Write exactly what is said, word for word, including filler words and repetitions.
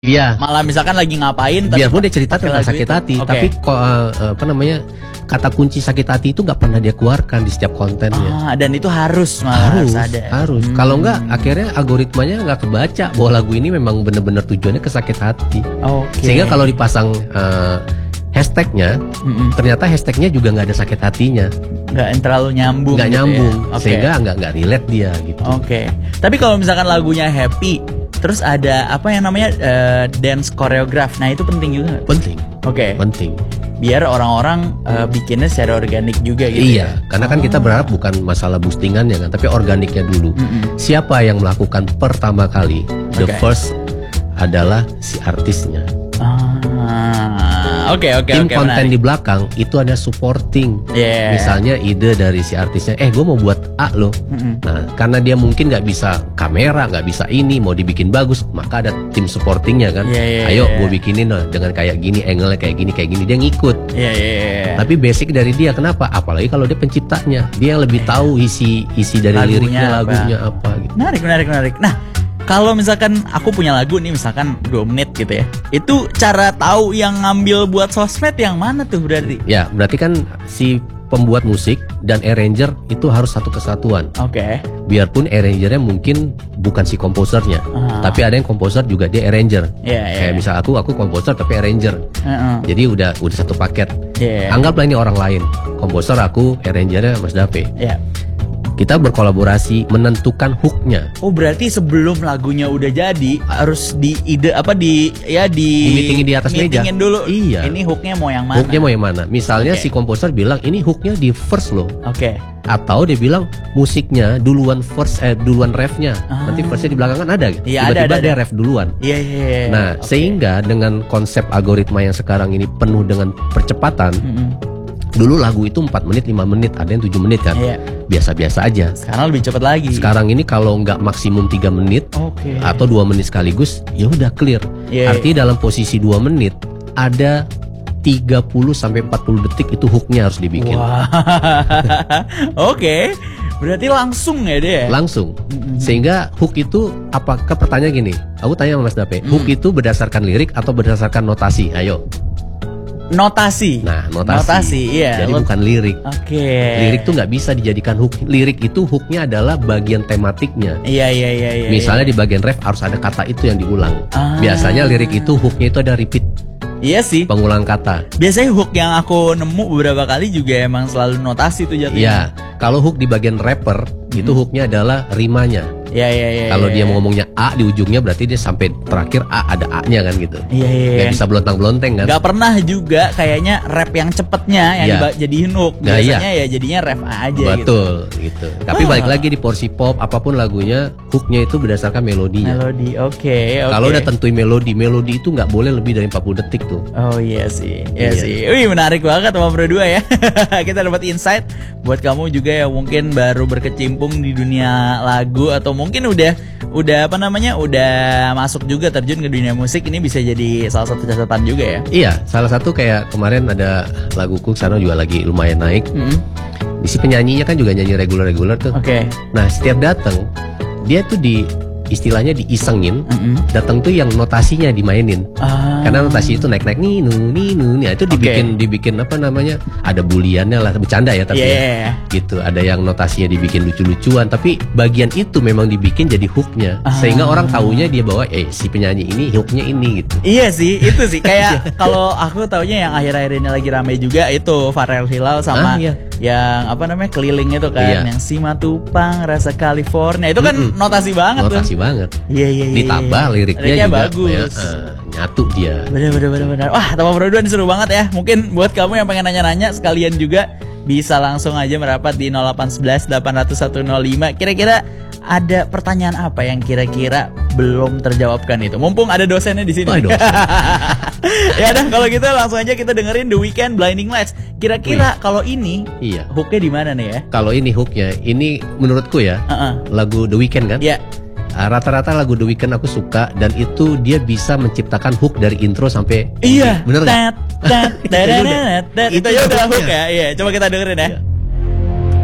Iya. Malah misalkan lagi ngapain biarpun dia cerita tentang sakit hati, okay. tapi kok uh, apa namanya kata kunci sakit hati itu nggak pernah dia keluarkan di setiap kontennya. Ah, dan itu harus malah harus harus ada. Harus. Hmm. Kalau nggak akhirnya algoritmanya nggak kebaca bahwa lagu ini memang benar-benar tujuannya ke sakit hati. Okay. Sehingga kalau dipasang uh, hashtagnya, mm-mm. ternyata hashtagnya juga nggak ada sakit hatinya. Nggak terlalu nyambung. Nggak gitu nyambung, ya? Okay. Sehingga nggak nggak relate dia gitu. Oke. Okay. Tapi kalau misalkan lagunya happy, terus ada apa yang namanya uh, dance choreograph. Nah itu penting juga. Penting. Oke. Okay. Penting. Biar orang-orang uh, bikinnya secara organik juga gitu. Iya, ya? Karena kan oh. kita berharap bukan masalah boostingannya kan, tapi organiknya dulu. Mm-mm. Siapa yang melakukan pertama kali, the okay. first adalah si artisnya. Ah, oke okay, oke okay, Tim okay, konten menarik. Di belakang itu ada supporting. Yeah. Misalnya ide dari si artisnya, eh gue mau buat A loh. Mm-hmm. Nah karena dia mungkin nggak bisa kamera, nggak bisa ini, mau dibikin bagus, maka ada tim supportingnya kan. Yeah, yeah, Ayo yeah. gue bikinin loh dengan kayak gini, angle-nya kayak gini, kayak gini, dia ngikut. Yeah, yeah, yeah. Tapi basic dari dia, kenapa? Apalagi kalau dia penciptanya, dia yang lebih yeah. tahu isi isi dari lagunya liriknya, apa. lagunya apa. Gitu. Menarik, menarik, menarik. Nah. Kalau misalkan aku punya lagu nih misalkan dua menit gitu ya, itu cara tahu yang ngambil buat sosmed yang mana tuh berarti? Ya berarti kan si pembuat musik dan arranger itu harus satu kesatuan. Oke. Okay. Biarpun arrangernya mungkin bukan si komposernya, uh-huh. tapi ada yang komposer juga dia arranger. Yeah, yeah. Kayak misal aku aku komposer tapi arranger. Uh-huh. Jadi udah udah satu paket. Yeah. Anggaplah ini orang lain, komposer aku, arrangernya Mas Dape. Yeah. Kita berkolaborasi menentukan hooknya. Oh berarti sebelum lagunya udah jadi harus di ide apa di ya di, di meetingin di atas meja. Meetingin dulu. Iya. Ini hooknya mau yang mana? Hooknya mau yang mana? Misalnya okay. si komposer bilang ini hooknya di first loh. Oke. Okay. Atau dia bilang musiknya duluan first eh duluan refnya. Ah. Nanti firstnya di belakang kan ada. Iya, tiba-tiba ada, ada, dia ada. ref duluan. Iya iya. iya. Nah okay. sehingga dengan konsep algoritma yang sekarang ini penuh dengan percepatan. Mm-hmm. Dulu lagu itu empat menit, lima menit, ada yang tujuh menit kan. Iya. Biasa-biasa aja. Sekarang lebih cepat lagi. Sekarang ini kalau nggak maksimum tiga menit okay. atau dua menit sekaligus, ya udah clear. Yeah. Artinya dalam posisi dua menit ada tiga puluh sampai empat puluh detik itu hooknya harus dibikin. Wow. Oke. Okay. Berarti langsung ya deh. Langsung. Mm-hmm. Sehingga hook itu apakah pertanyaan gini? Aku tanya sama Mas Dape, mm. hook itu berdasarkan lirik atau berdasarkan notasi? Ayo. Notasi. Nah, notasi. Notasi, iya. Jadi Lot- bukan lirik. Oke. Okay. Lirik tuh nggak bisa dijadikan hook. Lirik itu hooknya adalah bagian tematiknya. Iya, iya, iya. iya Misalnya iya. di bagian ref harus ada kata itu yang diulang. Ah. Biasanya lirik itu hooknya itu ada repeat. Iya sih. Pengulang kata. Biasanya hook yang aku nemu beberapa kali juga emang selalu notasi tuh jatuhnya. Iya. Kalau hook di bagian rapper hmm. itu hooknya adalah rimanya. Iya iya iya. Kalau ya, dia ya. mau ngomongnya A di ujungnya berarti dia sampai terakhir A ada A-nya kan gitu. Iya iya. Gak bisa belontang-belonteng kan. Gak pernah juga kayaknya rap yang cepetnya yang ya. diba- jadiin hook. Biasanya nah, iya. ya jadinya rap aja. Betul gitu. gitu. Tapi ah. balik lagi di porsi pop apapun lagunya hooknya itu berdasarkan melodinya. Melodi, oke. Okay, okay. Kalau udah tentuin melodi, melodi itu nggak boleh lebih dari empat puluh detik tuh. Oh iya sih, iya, iya sih. Wih menarik banget sama berdua ya. Kita dapat insight buat kamu juga yang mungkin baru berkecimpung di dunia lagu atau mungkin udah udah apa namanya udah masuk juga terjun ke dunia musik, ini bisa jadi salah satu catatan juga ya. Iya, salah satu kayak kemarin ada laguku sana juga lagi lumayan naik. Mm-hmm. Si penyanyinya kan juga nyanyi reguler-reguler tuh. Oke. Okay. Nah setiap datang dia tuh di istilahnya diisengin, mm-hmm. datang tuh yang notasinya dimainin. Ah. Karena notasi itu naik-naik ninu ninu nih, itu dibikin okay. dibikin apa namanya? Ada buliannya lah, bercanda ya tapi yeah. ya. Gitu. Ada yang notasinya dibikin lucu-lucuan, tapi bagian itu memang dibikin jadi hooknya. Ah. Sehingga orang taunya dia bawa eh si penyanyi ini hooknya ini gitu. Iya sih, itu sih kayak kalau aku taunya yang akhir-akhir ini lagi rame juga itu Pharrell Hilal sama ah, iya. yang apa namanya keliling itu kan, iya. yang Simatupang rasa California itu kan mm-hmm. notasi banget notasi tuh. banget. Iya iya iya. Ditambah liriknya, liriknya juga bagus. Ya, uh, nyatu dia. Bener bener bener bener. Wah, Tambah Perduaan seru banget ya. Mungkin buat kamu yang pengen nanya-nanya sekalian juga bisa langsung aja merapat di nol delapan satu satu delapan nol nol satu nol lima. Kira-kira ada pertanyaan apa yang kira-kira belum terjawabkan itu? Mumpung ada dosennya di sini. Oh, dosen. Ya udah kalau gitu langsung aja kita dengerin The Weeknd Blinding Lights. Kira-kira kalau ini iya. hooknya di mana nih ya? Kalau ini hooknya, ini menurutku ya uh-uh. lagu The Weeknd kan? Iya. Uh, rata-rata lagu The Weeknd aku suka dan itu dia bisa menciptakan hook dari intro sampai iya bener nggak? Itu ya udah hook ya. Iya, coba kita dengerin ya.